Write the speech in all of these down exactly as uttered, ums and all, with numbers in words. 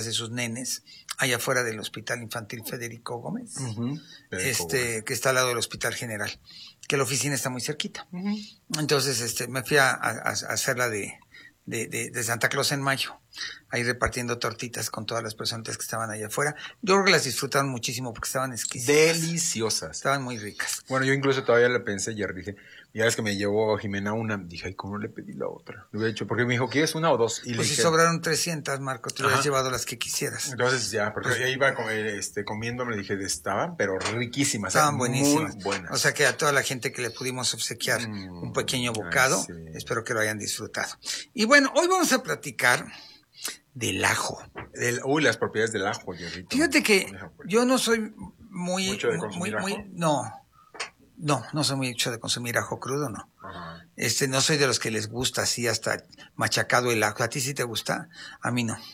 de sus nenes, allá afuera del Hospital Infantil Federico Gómez, uh-huh. Federico este, Gómez. Que está al lado del Hospital General, que la oficina está muy cerquita. Uh-huh. Entonces, este, me fui a, a, a hacerla de, de, de, de Santa Claus en mayo, ahí repartiendo tortitas con todas las personas que estaban allá afuera. Yo creo que las disfrutaron muchísimo porque estaban exquisitas. Deliciosas. Estaban muy ricas. Bueno, yo incluso todavía le pensé ayer, dije, ya ves que me llevó Jimena una, dije, ay, ¿cómo le pedí la otra? Le hubiera dicho, porque me dijo, ¿quieres una o dos? Y pues le si dije, sobraron trescientas, Marco, te hubieras llevado las que quisieras. Entonces ya, porque pues, ya iba este, comiendo, me dije, estaban, pero riquísimas. Estaban buenísimas. Muy buenas. O sea que a toda la gente que le pudimos obsequiar mm, un pequeño bocado, ay, sí. Espero que lo hayan disfrutado. Y bueno, hoy vamos a platicar del ajo. Del, uy, las propiedades del ajo, Jerrito. Fíjate que yo no soy muy... ¿Mucho de consumir muy, ajo? Muy, no. No, no soy mucho de consumir ajo crudo, no. Ajá. Este, no soy de los que les gusta así hasta machacado el ajo. ¿A ti sí te gusta? A mí no.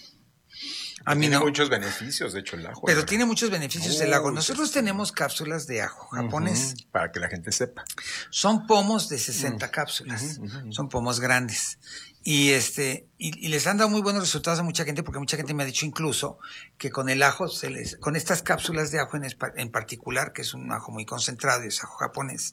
A mí tiene no. muchos beneficios, de hecho, el ajo. Pero ¿verdad? Tiene muchos beneficios Uy, el ajo. Nosotros sí. tenemos cápsulas de ajo japonés. Uh-huh, para que la gente sepa. Son pomos de sesenta uh-huh, cápsulas. Uh-huh, uh-huh. Son pomos grandes. Y este y, y les han dado muy buenos resultados a mucha gente, porque mucha gente me ha dicho incluso que con el ajo, se les, con estas cápsulas de ajo en, en particular, que es un ajo muy concentrado y es ajo japonés,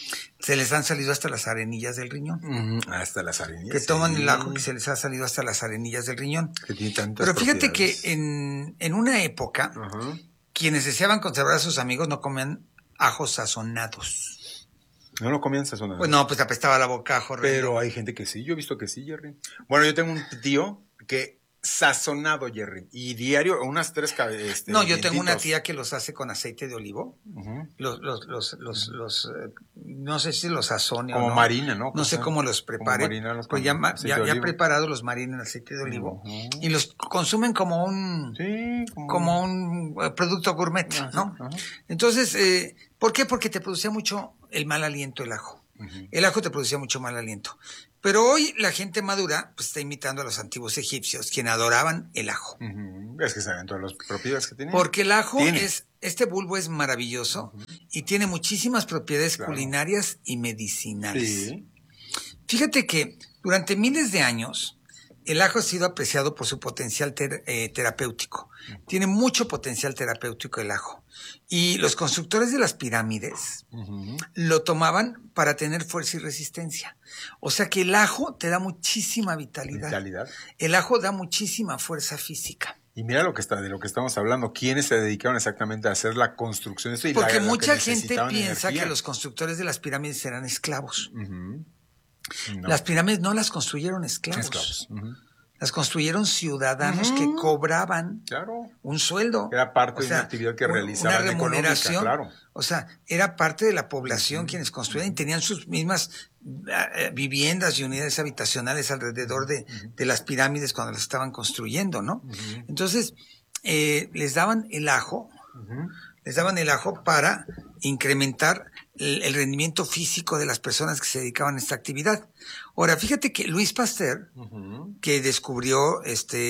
se les han salido hasta las arenillas del riñón. Uh-huh. Hasta las arenillas. Que toman sí. el ajo, que se les ha salido hasta las arenillas del riñón. Que tiene tantas Pero fíjate propiedades. que en, en una época, uh-huh. quienes deseaban conservar a sus amigos no comían ajos sazonados. ¿No lo comían sazonados? Pues no, pues apestaba la boca ajo. Pero hay gente que sí, yo he visto que sí, Jerry. Bueno, yo tengo un tío que sazonado, Jerry, y diario, unas tres cabezas. No, yo tengo una tía que los hace con aceite de olivo. Uh-huh. Los, los, los, los, los, uh, no sé si los sazone como o no. marina, ¿no? No sé cómo los prepare. Marina, los pues ya, ya, ya preparados los marinan en aceite de olivo. Uh-huh. Y los consumen como un, sí, como... como un uh, producto gourmet, uh-huh. ¿no? Uh-huh. Entonces, eh, ¿por qué? Porque te producía mucho el mal aliento el ajo. Uh-huh. El ajo te producía mucho mal aliento. Pero hoy la gente madura pues está imitando a los antiguos egipcios, quienes adoraban el ajo. Uh-huh. Es que saben todas las propiedades que tiene. Porque el ajo ¿Tiene? es, este bulbo es maravilloso uh-huh. y tiene muchísimas propiedades claro. culinarias y medicinales. Sí. Fíjate que durante miles de años el ajo ha sido apreciado por su potencial ter, eh, terapéutico. Uh-huh. Tiene mucho potencial terapéutico el ajo. Y los constructores de las pirámides uh-huh. lo tomaban para tener fuerza y resistencia. O sea que el ajo te da muchísima vitalidad. Vitalidad. El ajo da muchísima fuerza física. Y mira lo que está, de lo que estamos hablando. ¿Quiénes se dedicaron exactamente a hacer la construcción de esto? Y Porque la, mucha la gente piensa energía. que los constructores de las pirámides eran esclavos. Uh-huh. No. Las pirámides no las construyeron esclavos. Esclavos. Uh-huh. Las construyeron ciudadanos uh-huh. que cobraban claro. un sueldo. Era parte o sea, de una actividad que realizaban. Una remuneración. Claro. O sea, era parte de la población uh-huh. quienes construían y tenían sus mismas uh, viviendas y unidades habitacionales alrededor de, uh-huh. de las pirámides cuando las estaban construyendo, ¿no? Uh-huh. Entonces, eh, les daban el ajo, uh-huh. les daban el ajo para incrementar el, el rendimiento físico de las personas que se dedicaban a esta actividad. Ahora, fíjate que Luis Pasteur, uh-huh. que descubrió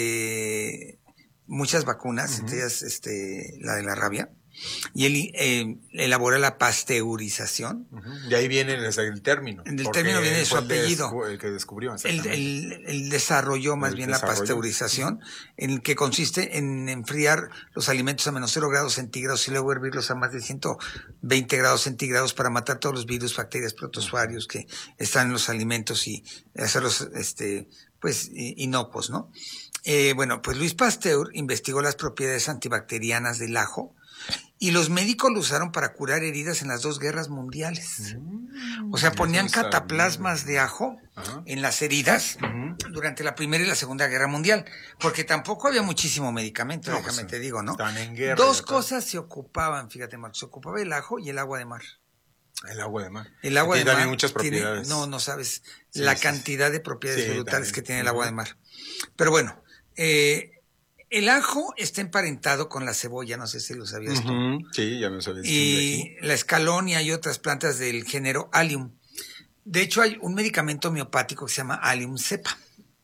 este muchas vacunas, uh-huh. entre ellas este, la de la rabia, y él eh, elaboró la pasteurización. Uh-huh. De ahí viene el, el término. El término viene de su apellido. El, el que descubrió. Él, él, él desarrolló más el bien desarrolló. la pasteurización, uh-huh. en el que consiste en enfriar los alimentos a menos cero grados centígrados y luego hervirlos a más de ciento veinte grados centígrados para matar todos los virus, bacterias, protozoarios que están en los alimentos y hacerlos este, pues, inocuos, ¿no? Eh, bueno, pues Luis Pasteur investigó las propiedades antibacterianas del ajo y los médicos lo usaron para curar heridas en las dos guerras mundiales. Mm, o sea, ponían cataplasmas de ajo uh-huh. en las heridas uh-huh. durante la Primera y la Segunda Guerra Mundial, porque tampoco había muchísimo medicamento, no, déjame pues, te digo, ¿no? Están en guerra. Dos cosas se ocupaban, fíjate, Marcos, se ocupaba el ajo y el agua de mar. El agua de mar. El agua tiene de mar también muchas propiedades. Tiene, no, no sabes sí, la sí, cantidad de propiedades sí, brutales también. que tiene el agua de mar. Pero bueno, eh, el ajo está emparentado con la cebolla, no sé si lo sabías uh-huh. tú. Sí, ya me sabías. Y la escalonia y otras plantas del género Allium. De hecho, hay un medicamento homeopático que se llama Allium cepa,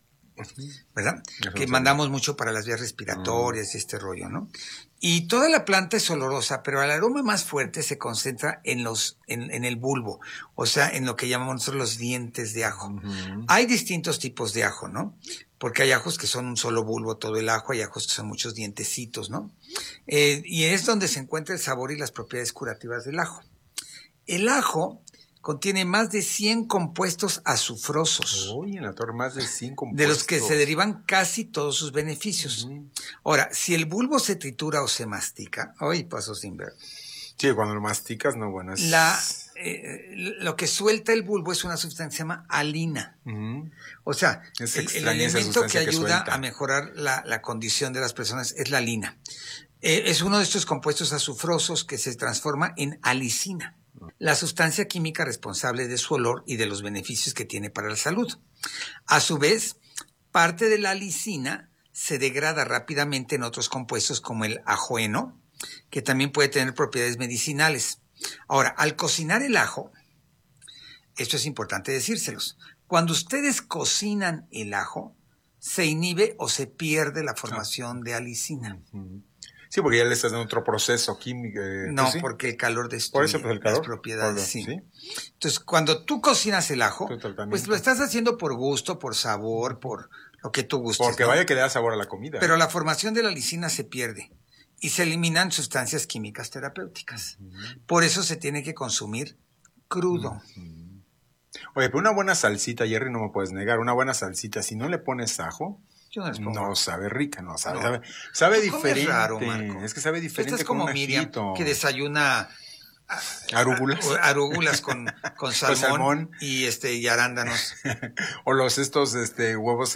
¿verdad? Eso que mandamos mucho para las vías respiratorias uh-huh. y este rollo, ¿no? Y toda la planta es olorosa, pero el aroma más fuerte se concentra en los, en, en el bulbo, o sea, en lo que llamamos nosotros los dientes de ajo. Uh-huh. Hay distintos tipos de ajo, ¿no? porque hay ajos que son un solo bulbo todo el ajo, hay ajos que son muchos dientecitos, ¿no? Eh, y es donde se encuentra el sabor y las propiedades curativas del ajo. El ajo contiene más de cien compuestos azufrosos. Uy, en la torre más de cien compuestos. De los que se derivan casi todos sus beneficios. Uh-huh. Ahora, si el bulbo se tritura o se mastica, hoy pasó sin ver. Sí, cuando lo masticas, no, bueno, es... La, eh, lo que suelta el bulbo es una sustancia que se llama alina. Uh-huh. O sea, es el, el elemento que ayuda que a mejorar la, la condición de las personas es la alina. Eh, es uno de estos compuestos azufrosos que se transforma en alicina, la sustancia química responsable de su olor y de los beneficios que tiene para la salud. A su vez, parte de la alicina se degrada rápidamente en otros compuestos como el ajoeno, que también puede tener propiedades medicinales. Ahora, al cocinar el ajo, esto es importante decírselos, cuando ustedes cocinan el ajo, se inhibe o se pierde la formación de alicina. Uh-huh. Sí, porque ya le estás dando otro proceso químico. Eh, no, pues sí. porque el calor destruye Por eso, pues, el calor, las propiedades. lo, sí. ¿sí? Entonces, cuando tú cocinas el ajo, pues lo estás haciendo por gusto, por sabor, por lo que tú gustes. Porque ¿no? vaya que le da sabor a la comida. Pero la formación de la alicina se pierde y se eliminan sustancias químicas terapéuticas. Uh-huh. Por eso se tiene que consumir crudo. Uh-huh. Oye, pero una buena salsita, Jerry, no me puedes negar, una buena salsita, si no le pones ajo... Yo no, les pongo. No sabe rica, no sabe, no. sabe, sabe diferente. Raro, Marco. Es que sabe diferente. Estás como Miriam, que desayuna arúgulas, arúgulas con, con, salmón, con salmón y este y arándanos. O los estos este huevos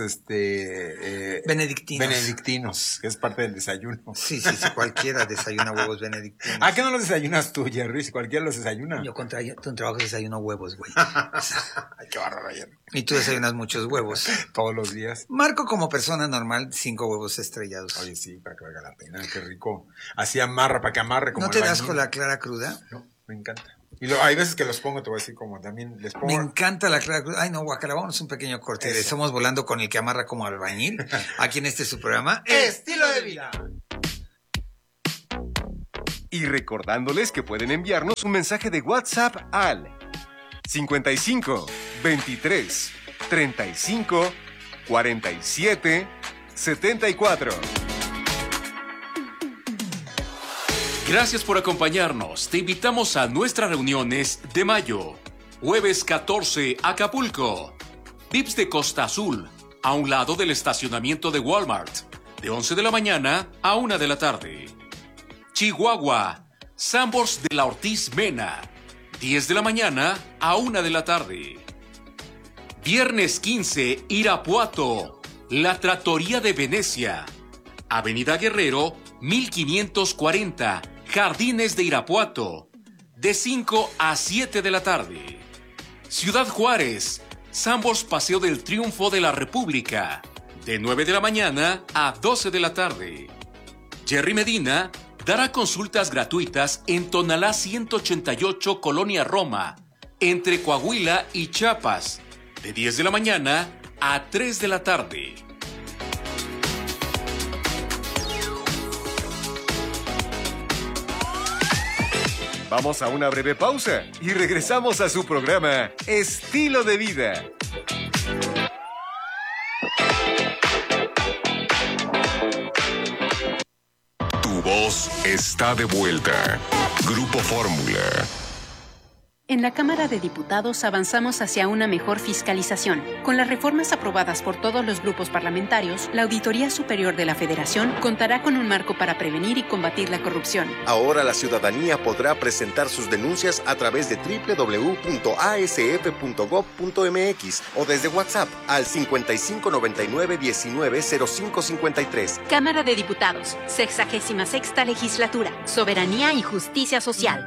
este eh, benedictinos. Benedictinos, que es parte del desayuno. Sí, sí, sí, cualquiera desayuna huevos benedictinos. ¿A qué no los desayunas tú, Jerry? Si cualquiera los desayuna. Yo contra tu trabajo desayuno huevos, güey. Ay, qué bárbaro, Jerry. Y tú desayunas muchos huevos. Todos los días. Marco, como persona normal, cinco huevos estrellados. Oye, sí, para que valga la pena, qué rico. Así amarra, para que amarre como ¿No te das con la clara cruda? No, me encanta. Y lo, hay veces que los pongo, te voy a decir como también les pongo. Me encanta la clara cruda. Ay, no, guacala, vámonos un pequeño corte. Eso. Somos volando con el que amarra como albañil. Aquí en este su programa, Estilo de Vida. Y recordándoles que pueden enviarnos un mensaje de WhatsApp al cincuenta y cinco, veintitrés, treinta y cinco, cuarenta y siete, setenta y cuatro. Gracias por acompañarnos. Te invitamos a nuestras reuniones de mayo. Jueves catorce, Acapulco. Vips de Costa Azul, a un lado del estacionamiento de Walmart, de once de la mañana a una de la tarde. Chihuahua, Sambors de la Ortiz Mena, diez de la mañana a una de la tarde. Viernes quince, Irapuato, La Trattoria de Venecia, Avenida Guerrero, mil quinientos cuarenta, Jardines de Irapuato, de cinco a siete de la tarde. Ciudad Juárez, Sambors Paseo del Triunfo de la República, de nueve de la mañana a doce de la tarde. Jerry Medina dará consultas gratuitas en Tonalá ciento ochenta y ocho, Colonia Roma, entre Coahuila y Chiapas, de diez de la mañana a tres de la tarde. Vamos a una breve pausa y regresamos a su programa Estilo de Vida. Tu voz está de vuelta. Grupo Fórmula. En la Cámara de Diputados avanzamos hacia una mejor fiscalización. Con las reformas aprobadas por todos los grupos parlamentarios, la Auditoría Superior de la Federación contará con un marco para prevenir y combatir la corrupción. Ahora la ciudadanía podrá presentar sus denuncias a través de doble u doble u doble u punto a s f punto gob punto m x o desde WhatsApp al cincuenta y cinco noventa y nueve diecinueve cero cinco cincuenta y tres. Cámara de Diputados, sexagésima sexta Legislatura, Soberanía y Justicia Social.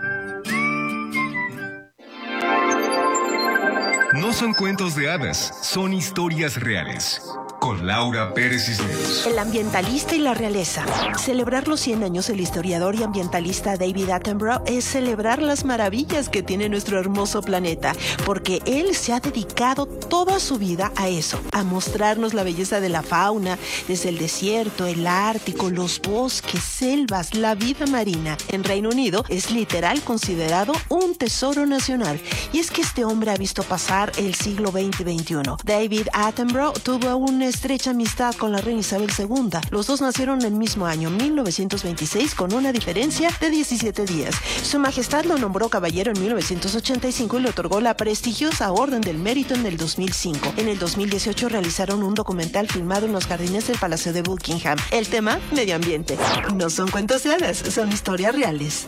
No son cuentos de hadas, son historias reales. Con Laura Pérez Cisneros. El ambientalista y la realeza. Celebrar los cien años del historiador y ambientalista David Attenborough es celebrar las maravillas que tiene nuestro hermoso planeta, porque él se ha dedicado toda su vida a eso, a mostrarnos la belleza de la fauna, desde el desierto, el Ártico, los bosques, selvas, la vida marina. En Reino Unido es literal considerado un tesoro nacional. Y es que este hombre ha visto pasar el siglo veinte y veintiuno. David Attenborough tuvo un estrecha amistad con la reina Isabel segunda. Los dos nacieron el mismo año, mil novecientos veintiséis, con una diferencia de diecisiete días. Su Majestad lo nombró caballero en mil novecientos ochenta y cinco y le otorgó la prestigiosa Orden del Mérito en el dos mil cinco. En el dos mil dieciocho realizaron un documental filmado en los jardines del Palacio de Buckingham. El tema, medio ambiente. No son cuentos de hadas, son historias reales.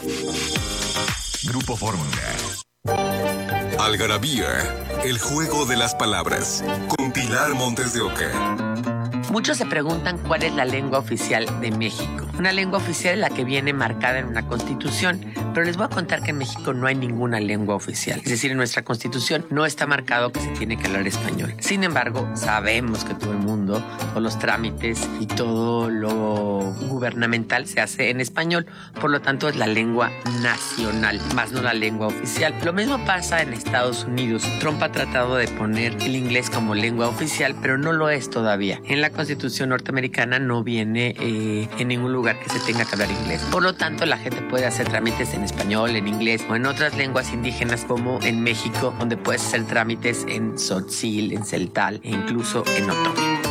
Grupo Fórmula. Algarabía, el juego de las palabras, con Pilar Montes de Oca. Muchos se preguntan cuál es la lengua oficial de México. Una lengua oficial es la que viene marcada en una constitución, pero les voy a contar que en México no hay ninguna lengua oficial. Es decir, en nuestra constitución no está marcado que se tiene que hablar español. Sin embargo, sabemos que todo el mundo, todos los trámites y todo lo gubernamental se hace en español. Por lo tanto, es la lengua nacional, más no la lengua oficial. Lo mismo pasa en Estados Unidos. Trump ha tratado de poner el inglés como lengua oficial, pero no lo es todavía. En la Constitución norteamericana no viene eh, en ningún lugar que se tenga que hablar inglés. Por lo tanto, la gente puede hacer trámites en español, en inglés o en otras lenguas indígenas, como en México, donde puedes hacer trámites en tzotzil, en celtal e incluso en otomí.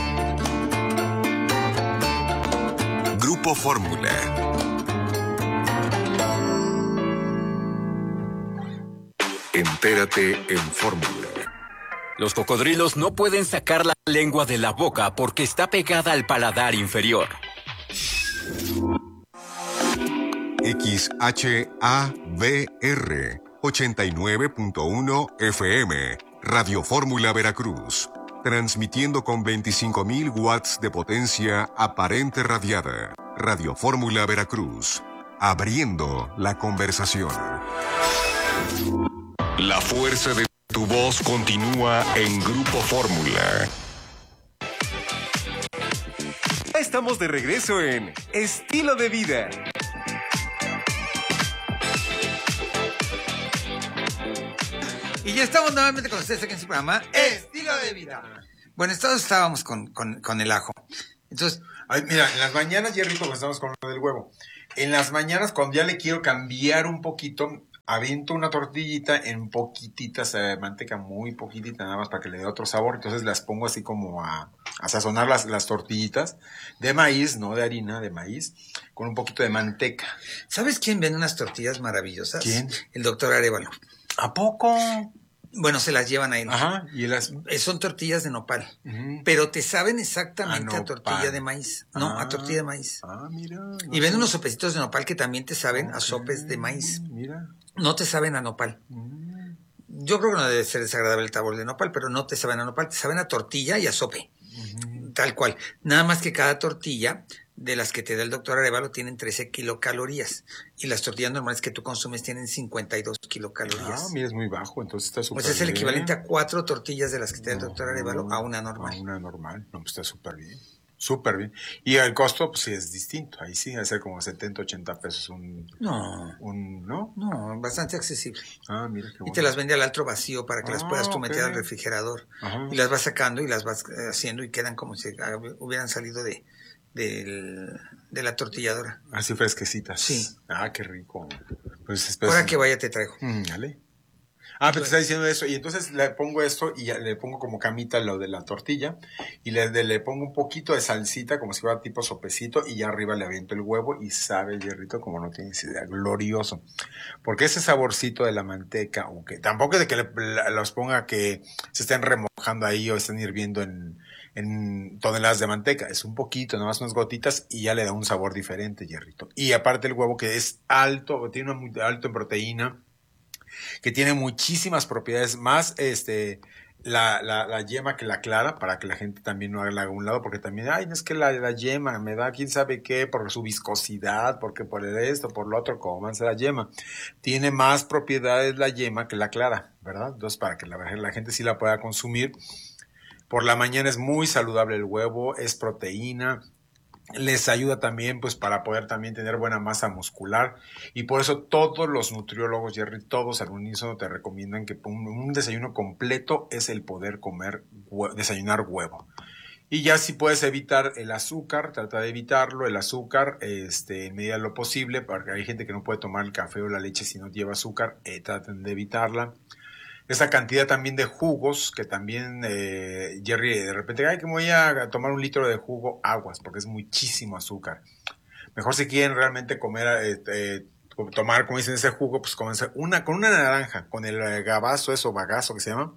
Grupo Fórmula. Entérate en Fórmula. Los cocodrilos no pueden sacar la lengua de la boca porque está pegada al paladar inferior. X H A V R ochenta y nueve punto uno F M, Radio Fórmula Veracruz, transmitiendo con veinticinco mil watts de potencia aparente radiada. Radio Fórmula Veracruz, abriendo la conversación. La fuerza de tu voz continúa en Grupo Fórmula. Estamos de regreso en Estilo de Vida. Y ya estamos nuevamente con ustedes aquí en su programa Estilo de Vida. Bueno, todos estábamos con, con, con el ajo. Entonces, ay, mira, en las mañanas, Jerry, como estamos con lo del huevo, en las mañanas, cuando ya le quiero cambiar un poquito, aviento una tortillita en poquititas de manteca, muy poquitita, nada más para que le dé otro sabor. Entonces las pongo así como a, a sazonar las, las tortillitas de maíz, no de harina, de maíz, con un poquito de manteca. ¿Sabes quién vende unas tortillas maravillosas? ¿Quién? El doctor Arévalo. ¿A poco? Bueno, se las llevan ahí. Ajá, y las... Son tortillas de nopal, uh-huh. Pero te saben exactamente a, a tortilla de maíz. No, ah, a tortilla de maíz. Ah, mira. No y venden unos sopecitos de nopal que también te saben okay. a sopes de maíz. Mira. No te saben a nopal. Mm. Yo creo que no debe ser desagradable el sabor de nopal, pero no te saben a nopal, te saben a tortilla y a sope. Uh-huh. Tal cual. Nada más que cada tortilla de las que te da el doctor Arévalo tienen trece kilocalorías. Y las tortillas normales que tú consumes tienen cincuenta y dos kilocalorías. Ah, mira, es muy bajo, entonces está súper bien. Pues es el equivalente a cuatro tortillas de las que te da el doctor Arévalo no, a una normal. A una normal. No, pues está súper bien. Súper bien. Y el costo, pues sí, es distinto. Ahí sí, va a ser como setenta, ochenta pesos un... No. Un, ¿no? No, bastante accesible. Ah, mira qué bueno. Y te las vende al altro vacío para que ah, las puedas tú okay. meter al refrigerador. Ajá. Y las vas sacando y las vas haciendo y quedan como si hubieran salido de, de, de la tortilladora. Así fresquecitas. Sí. Ah, qué rico. Pues espero. Ahora que vaya te traigo. Mm, dale. Ah, pero te está diciendo eso. Y entonces le pongo esto y ya le pongo como camita lo de la tortilla. Y le, le pongo un poquito de salsita como si fuera tipo sopecito. Y ya arriba le aviento el huevo y sabe el hierrito como no tienes idea. Glorioso. Porque ese saborcito de la manteca, aunque tampoco es de que le, la, los ponga que se estén remojando ahí o estén hirviendo en, en toneladas de manteca. Es un poquito, nada más unas gotitas y ya le da un sabor diferente, hierrito. Y aparte el huevo que es alto, tiene un muy alto en proteína, que tiene muchísimas propiedades, más este la, la, la yema que la clara, para que la gente también no la haga a un lado, porque también, ay, no es que la, la yema me da quién sabe qué, por su viscosidad, porque por esto, por lo otro, cómanse la yema. Tiene más propiedades la yema que la clara, ¿verdad? Entonces, para que la, la gente sí la pueda consumir. Por la mañana es muy saludable el huevo, es proteína. Les ayuda también pues para poder también tener buena masa muscular y por eso todos los nutriólogos, Jerry, todos al unísono te recomiendan que un, un desayuno completo es el poder comer, hue- desayunar huevo. Y ya si puedes evitar el azúcar, trata de evitarlo, el azúcar este, en medida de lo posible, porque hay gente que no puede tomar el café o la leche si no lleva azúcar, eh, traten de evitarla. esa cantidad también de jugos, que también, eh, Jerry, de repente, ay, que me voy a tomar un litro de jugo, aguas, porque es muchísimo azúcar. Mejor si quieren realmente comer, eh, eh, tomar, como dicen, ese jugo, pues comen una, con una naranja, con el gabazo, eso, bagazo que se llama.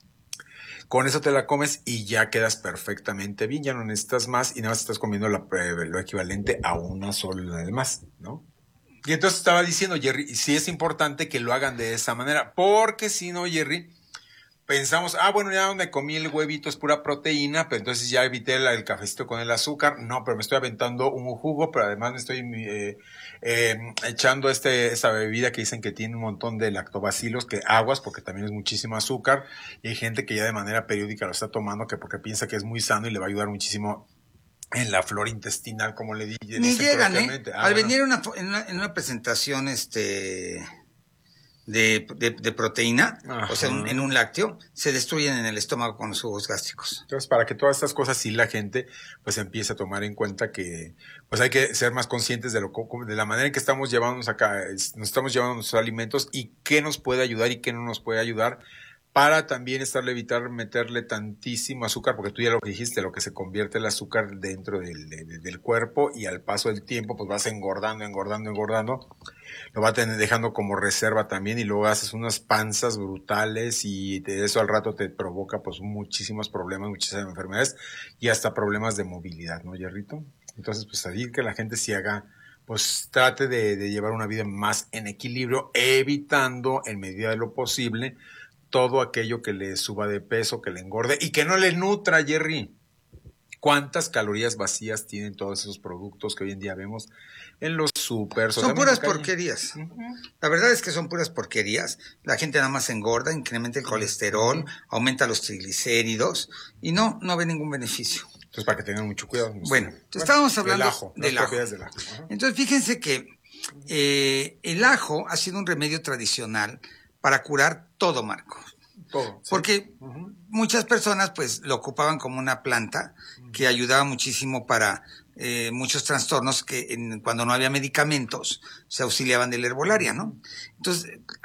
Con eso te la comes y ya quedas perfectamente bien, ya no necesitas más y nada más estás comiendo la, lo equivalente a una sola de más, ¿no? Y entonces estaba diciendo, Jerry, sí es importante que lo hagan de esa manera, porque si no, Jerry, pensamos, ah, bueno, ya me comí el huevito, es pura proteína, pero entonces ya evité el, el cafecito con el azúcar. No, pero me estoy aventando un jugo, pero además me estoy eh, eh, echando este esa bebida que dicen que tiene un montón de lactobacilos, que aguas, porque también es muchísimo azúcar. Y hay gente que ya de manera periódica lo está tomando, que porque piensa que es muy sano y le va a ayudar muchísimo en la flora intestinal, como le dije. Ni llegan, ¿eh? Ah, Al bueno. venir una, en, una, en una presentación, este... De, de, de proteína, Ajá. O sea, en, en un lácteo, se destruyen en el estómago con los jugos gástricos. Entonces, para que todas estas cosas sí la gente pues empiece a tomar en cuenta que pues hay que ser más conscientes de lo de la manera en que estamos llevándonos acá, nos estamos llevando nuestros alimentos y qué nos puede ayudar y qué no nos puede ayudar, para también estarle evitar meterle tantísimo azúcar, porque tú ya lo que dijiste, lo que se convierte el azúcar dentro del, del, del cuerpo, y al paso del tiempo pues vas engordando, engordando, engordando, lo va a tener dejando como reserva también, y luego haces unas panzas brutales y de eso al rato te provoca pues muchísimos problemas, muchísimas enfermedades y hasta problemas de movilidad, ¿no, Jerrito? Entonces pues ahí que la gente sí haga, pues trate de, de llevar una vida más en equilibrio, evitando en medida de lo posible todo aquello que le suba de peso, que le engorde y que no le nutra, Jerry. ¿Cuántas calorías vacías tienen todos esos productos que hoy en día vemos en los súper? Son puras porquerías. Uh-huh. La verdad es que son puras porquerías. La gente nada más engorda, incrementa el colesterol, uh-huh. aumenta los triglicéridos y no, no ve ningún beneficio. Entonces, para que tengan mucho cuidado. No bueno, bueno, estábamos hablando del ajo. Del ajo. Del ajo. Uh-huh. Entonces, fíjense que eh, el ajo ha sido un remedio tradicional para curar todo, Marco. Todo. ¿Sí? Porque uh-huh. muchas personas pues lo ocupaban como una planta uh-huh. que ayudaba muchísimo para eh, muchos trastornos que en, cuando no había medicamentos se auxiliaban de la herbolaria, ¿no? Entonces